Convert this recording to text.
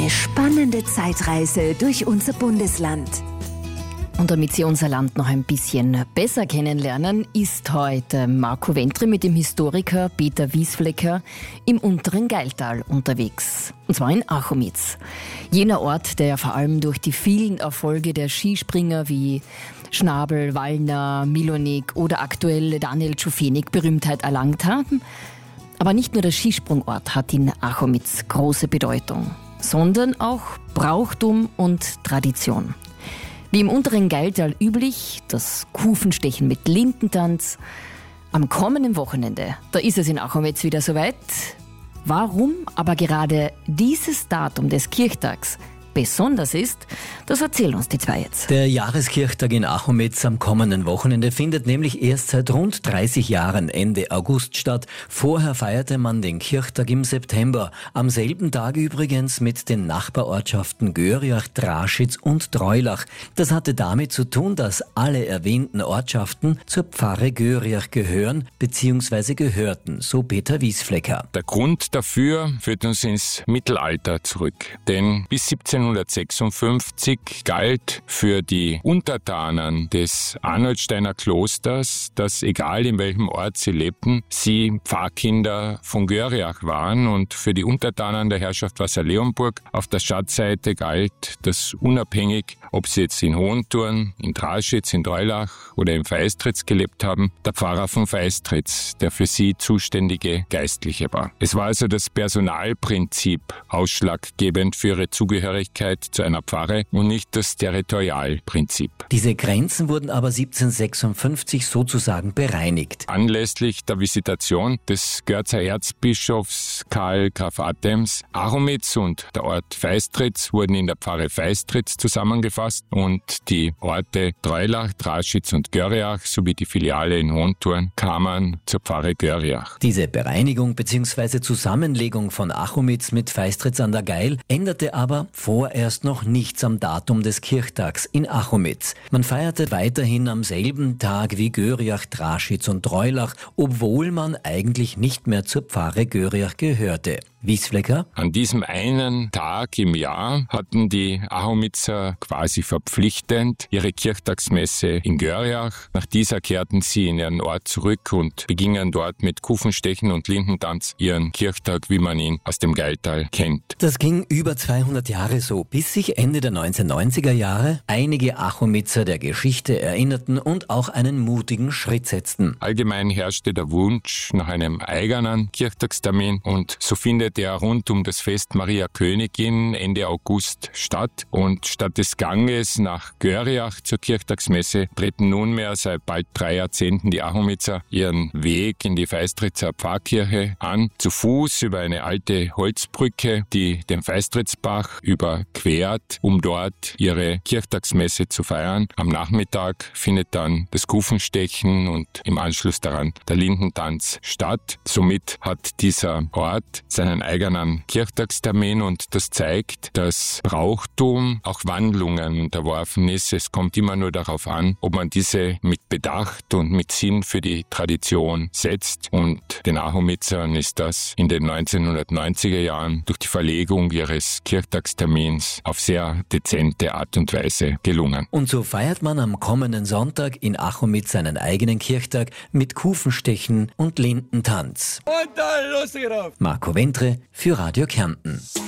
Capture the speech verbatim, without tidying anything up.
Eine spannende Zeitreise durch unser Bundesland. Und damit Sie unser Land noch ein bisschen besser kennenlernen, ist heute Marco Ventre mit dem Historiker Peter Wiesflecker im unteren Gailtal unterwegs. Und zwar in Achomitz. Jener Ort, der ja vor allem durch die vielen Erfolge der Skispringer wie Schnabel, Wallner, Milonik oder aktuell Daniel Schufenig Berühmtheit erlangt haben. Aber nicht nur der Skisprungort hat in Achomitz große Bedeutung, sondern auch Brauchtum und Tradition. Wie im unteren Gailtal üblich, das Kufenstechen mit Lindentanz. Am kommenden Wochenende, da ist es in Achomitz wieder soweit. Warum aber gerade dieses Datum des Kirchtags besonders ist, das erzählen uns die zwei jetzt. Der Jahreskirchtag in Achomitz am kommenden Wochenende findet nämlich erst seit rund dreißig Jahren Ende August statt. Vorher feierte man den Kirchtag im September. Am selben Tag übrigens mit den Nachbarortschaften Görjach, Draschitz und Treulach. Das hatte damit zu tun, dass alle erwähnten Ortschaften zur Pfarre Görjach gehören bzw. gehörten, so Peter Wiesflecker. Der Grund dafür führt uns ins Mittelalter zurück. Denn bis siebzehnhundertsechsundfünfzig galt für die Untertanen des Arnoldsteiner Klosters, dass egal in welchem Ort sie lebten, sie Pfarrkinder von Görjach waren, und für die Untertanen der Herrschaft Wasser-Leonburg auf der Stadtseite galt, dass unabhängig, ob sie jetzt in Hohenthurn, in Draschitz, in Treulach oder in Feistritz gelebt haben, der Pfarrer von Feistritz, der für sie zuständige Geistliche war. Es war also das Personalprinzip ausschlaggebend für ihre Zugehörigkeit zu einer Pfarre und nicht das Territorialprinzip. Diese Grenzen wurden aber siebzehnhundertsechsundfünfzig sozusagen bereinigt. Anlässlich der Visitation des Görzer Erzbischofs Karl Graf Athems, Achomitz und der Ort Feistritz wurden in der Pfarre Feistritz zusammengefasst und die Orte Treulach, Draschitz und Görjach sowie die Filiale in Hohenthurn kamen zur Pfarre Görjach. Diese Bereinigung bzw. Zusammenlegung von Achomitz mit Feistritz an der Gail änderte aber vorerst noch nichts am Datum des Kirchtags in Achomitz. Man feierte weiterhin am selben Tag wie Görjach, Draschitz und Treulach, obwohl man eigentlich nicht mehr zur Pfarre Görjach gehörte. Wiesflecker? An diesem einen Tag im Jahr hatten die Achomitzer quasi verpflichtend ihre Kirchtagsmesse in Görjach. Nach dieser kehrten sie in ihren Ort zurück und begingen dort mit Kufenstechen und Lindentanz ihren Kirchtag, wie man ihn aus dem Gailtal kennt. Das ging über zweihundert Jahre so, bis sich Ende der neunzehnhundertneunziger Jahre einige Achomitzer der Geschichte erinnerten und auch einen mutigen Schritt setzten. Allgemein herrschte der Wunsch nach einem eigenen Kirchtagstermin, und so findet der rund um das Fest Maria Königin Ende August statt, und statt des Ganges nach Görjach zur Kirchtagsmesse treten nunmehr seit bald drei Jahrzehnten die Achomitzer ihren Weg in die Feistritzer Pfarrkirche an, zu Fuß über eine alte Holzbrücke, die den Feistritzbach überquert, um dort ihre Kirchtagsmesse zu feiern. Am Nachmittag findet dann das Kufenstechen und im Anschluss daran der Lindentanz statt. Somit hat dieser Ort seinen eigenen Kirchtagstermin, und das zeigt, dass Brauchtum auch Wandlungen unterworfen ist. Es kommt immer nur darauf an, ob man diese mit Bedacht und mit Sinn für die Tradition setzt, und den Achomitzern ist das in den neunzehnhundertneunziger Jahren durch die Verlegung ihres Kirchtagstermins auf sehr dezente Art und Weise gelungen. Und so feiert man am kommenden Sonntag in Achomitz seinen eigenen Kirchtag mit Kufenstechen und Lindentanz. Und dann los drauf! Marco Ventre für Radio Kärnten.